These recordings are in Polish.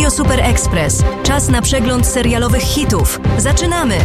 Radio Super Express. Czas na przegląd serialowych hitów. Zaczynamy!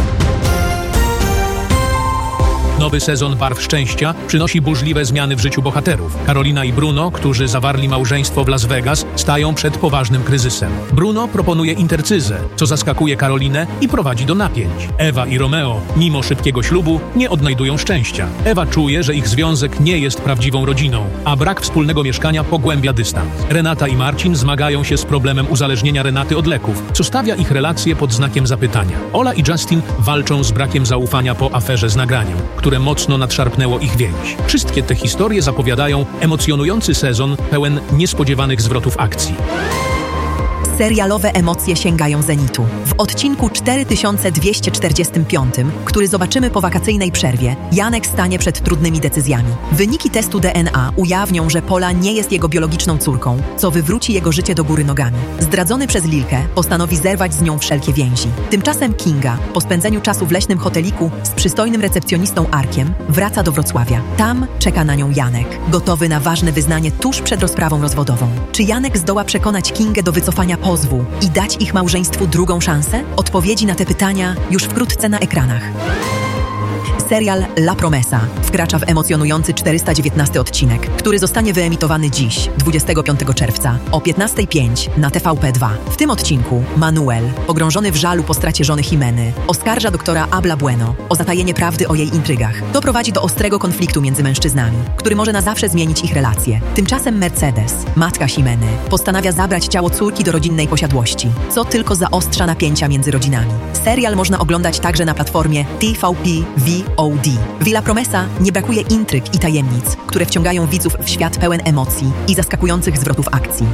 Nowy sezon Barw Szczęścia przynosi burzliwe zmiany w życiu bohaterów. Karolina i Bruno, którzy zawarli małżeństwo w Las Vegas, stają przed poważnym kryzysem. Bruno proponuje intercyzę, co zaskakuje Karolinę i prowadzi do napięć. Ewa i Romeo, mimo szybkiego ślubu, nie odnajdują szczęścia. Ewa czuje, że ich związek nie jest prawdziwą rodziną, a brak wspólnego mieszkania pogłębia dystans. Renata i Marcin zmagają się z problemem uzależnienia Renaty od leków, co stawia ich relacje pod znakiem zapytania. Ola i Justin walczą z brakiem zaufania po aferze z nagraniem, które mocno nadszarpnęło ich więź. Wszystkie te historie zapowiadają emocjonujący sezon pełen niespodziewanych zwrotów akcji. Serialowe emocje sięgają zenitu. W odcinku 4245, który zobaczymy po wakacyjnej przerwie, Janek stanie przed trudnymi decyzjami. Wyniki testu DNA ujawnią, że Pola nie jest jego biologiczną córką, co wywróci jego życie do góry nogami. Zdradzony przez Lilkę, postanowi zerwać z nią wszelkie więzi. Tymczasem Kinga, po spędzeniu czasu w leśnym hoteliku z przystojnym recepcjonistą Arkiem, wraca do Wrocławia. Tam czeka na nią Janek, gotowy na ważne wyznanie tuż przed rozprawą rozwodową. Czy Janek zdoła przekonać Kingę do wycofania pozwu i dać ich małżeństwu drugą szansę? Odpowiedzi na te pytania już wkrótce na ekranach. Serial La Promesa wkracza w emocjonujący 419 odcinek, który zostanie wyemitowany dziś, 25 czerwca, o 15:05 na TVP2. W tym odcinku Manuel, pogrążony w żalu po stracie żony Jimeny, oskarża doktora Abla Bueno o zatajenie prawdy o jej intrygach. To prowadzi do ostrego konfliktu między mężczyznami, który może na zawsze zmienić ich relacje. Tymczasem Mercedes, matka Jimeny, postanawia zabrać ciało córki do rodzinnej posiadłości, co tylko zaostrza napięcia między rodzinami. Serial można oglądać także na platformie TVP VOD. W La Promesa nie brakuje intryg i tajemnic, które wciągają widzów w świat pełen emocji i zaskakujących zwrotów akcji.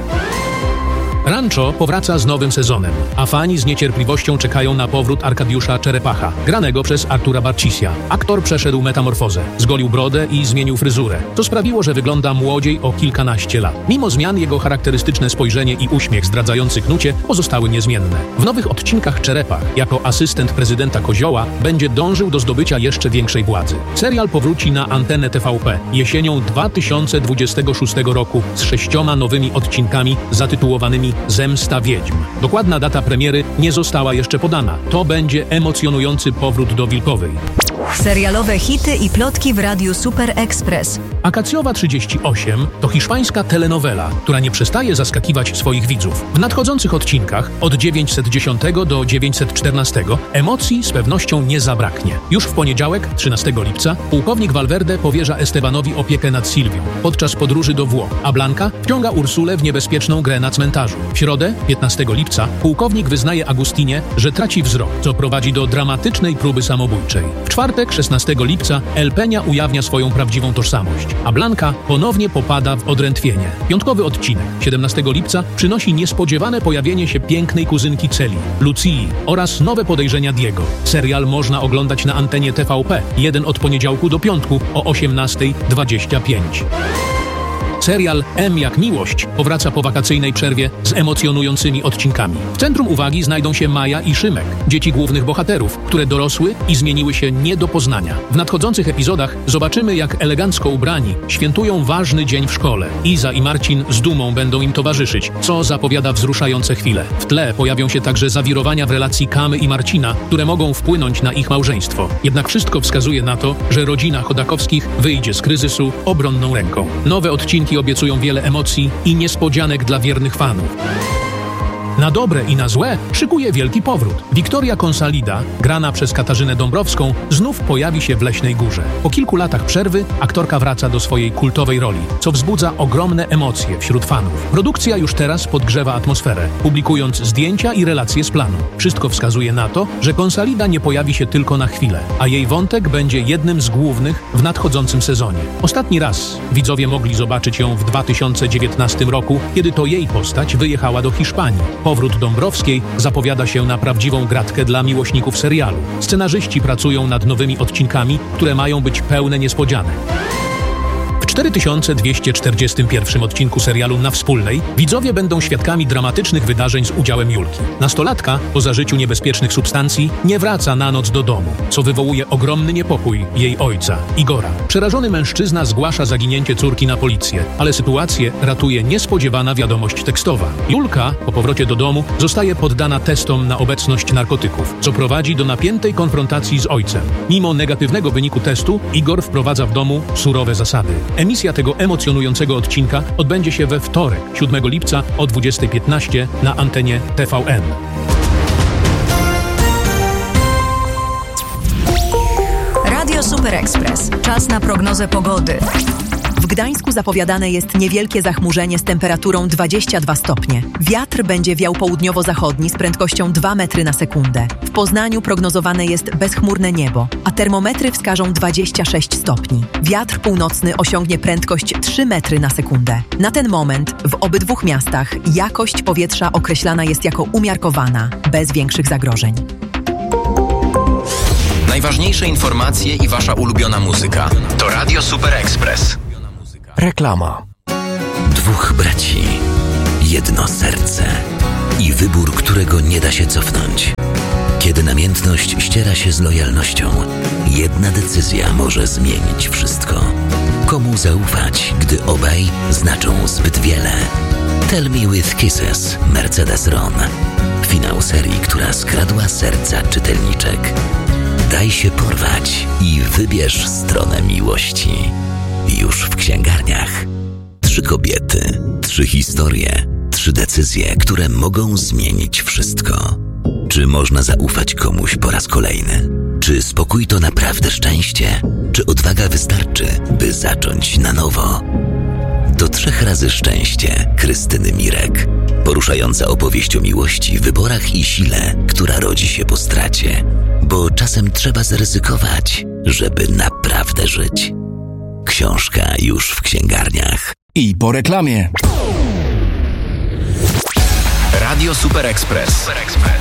Rancho powraca z nowym sezonem, a fani z niecierpliwością czekają na powrót Arkadiusza Czerepacha, granego przez Artura Barcisia. Aktor przeszedł metamorfozę, zgolił brodę i zmienił fryzurę. To sprawiło, że wygląda młodziej o kilkanaście lat. Mimo zmian jego charakterystyczne spojrzenie i uśmiech zdradzający knucie pozostały niezmienne. W nowych odcinkach Czerepach, jako asystent prezydenta Kozioła, będzie dążył do zdobycia jeszcze większej władzy. Serial powróci na antenę TVP jesienią 2026 roku z 6 nowymi odcinkami zatytułowanymi Zemsta Wiedźm. Dokładna data premiery nie została jeszcze podana. To będzie emocjonujący powrót do Wilkowej. Serialowe hity i plotki w Radiu Super Express. Akacjowa 38 to hiszpańska telenowela, która nie przestaje zaskakiwać swoich widzów. W nadchodzących odcinkach od 910 do 914 emocji z pewnością nie zabraknie. Już w poniedziałek, 13 lipca, pułkownik Valverde powierza Estebanowi opiekę nad Sylwią podczas podróży do Włoch, a Blanka wciąga Ursulę w niebezpieczną grę na cmentarzu. W środę, 15 lipca, pułkownik wyznaje Agustinie, że traci wzrok, co prowadzi do dramatycznej próby samobójczej. W czwartek, 16 lipca, El Peña ujawnia swoją prawdziwą tożsamość, a Blanka ponownie popada w odrętwienie. Piątkowy odcinek, 17 lipca, przynosi niespodziewane pojawienie się pięknej kuzynki Celi, Lucii, oraz nowe podejrzenia Diego. Serial można oglądać na antenie TVP, jeden od poniedziałku do piątku o 18:25. Serial M jak miłość powraca po wakacyjnej przerwie z emocjonującymi odcinkami. W centrum uwagi znajdą się Maja i Szymek, dzieci głównych bohaterów, które dorosły i zmieniły się nie do poznania. W nadchodzących epizodach zobaczymy, jak elegancko ubrani świętują ważny dzień w szkole. Iza i Marcin z dumą będą im towarzyszyć, co zapowiada wzruszające chwile. W tle pojawią się także zawirowania w relacji Kamy i Marcina, które mogą wpłynąć na ich małżeństwo. Jednak wszystko wskazuje na to, że rodzina Chodakowskich wyjdzie z kryzysu obronną ręką. Nowe odcinki obiecują wiele emocji i niespodzianek dla wiernych fanów. Na dobre i na złe szykuje wielki powrót. Wiktoria Consalida, grana przez Katarzynę Dąbrowską, znów pojawi się w Leśnej Górze. Po kilku latach przerwy aktorka wraca do swojej kultowej roli, co wzbudza ogromne emocje wśród fanów. Produkcja już teraz podgrzewa atmosferę, publikując zdjęcia i relacje z planu. Wszystko wskazuje na to, że Consalida nie pojawi się tylko na chwilę, a jej wątek będzie jednym z głównych w nadchodzącym sezonie. Ostatni raz widzowie mogli zobaczyć ją w 2019 roku, kiedy to jej postać wyjechała do Hiszpanii. Powrót Dąbrowskiej zapowiada się na prawdziwą gratkę dla miłośników serialu. Scenarzyści pracują nad nowymi odcinkami, które mają być pełne niespodzianek. 4241 odcinku serialu Na Wspólnej widzowie będą świadkami dramatycznych wydarzeń z udziałem Julki. Nastolatka, po zażyciu niebezpiecznych substancji, nie wraca na noc do domu, co wywołuje ogromny niepokój jej ojca, Igora. Przerażony mężczyzna zgłasza zaginięcie córki na policję, ale sytuację ratuje niespodziewana wiadomość tekstowa. Julka, po powrocie do domu, zostaje poddana testom na obecność narkotyków, co prowadzi do napiętej konfrontacji z ojcem. Mimo negatywnego wyniku testu, Igor wprowadza w domu surowe zasady. Emisja tego emocjonującego odcinka odbędzie się we wtorek, 7 lipca o 20:15 na antenie TVN. Radio Super Express. Czas na prognozę pogody. W Gdańsku zapowiadane jest niewielkie zachmurzenie z temperaturą 22 stopnie. Wiatr będzie wiał południowo-zachodni z prędkością 2 metry na sekundę. W Poznaniu prognozowane jest bezchmurne niebo, a termometry wskażą 26 stopni. Wiatr północny osiągnie prędkość 3 metry na sekundę. Na ten moment w obydwu miastach jakość powietrza określana jest jako umiarkowana, bez większych zagrożeń. Najważniejsze informacje i wasza ulubiona muzyka to Radio Super Express. Reklama. Dwóch braci, jedno serce i wybór, którego nie da się cofnąć. Kiedy namiętność ściera się z lojalnością, jedna decyzja może zmienić wszystko. Komu zaufać, gdy obaj znaczą zbyt wiele? Tell Me With Kisses, Mercedes Ron. Finał serii, która skradła serca czytelniczek. Daj się porwać i wybierz stronę miłości. Już w księgarniach. 3 kobiety, 3 historie, 3 decyzje, które mogą zmienić wszystko. Czy można zaufać komuś po raz kolejny? Czy spokój to naprawdę szczęście? Czy odwaga wystarczy, by zacząć na nowo? To 3 razy szczęście Krystyny Mirek. Poruszająca opowieść o miłości, wyborach i sile, która rodzi się po stracie. Bo czasem trzeba zaryzykować, żeby naprawdę żyć. Książka już w księgarniach. I po reklamie. Radio Super Express.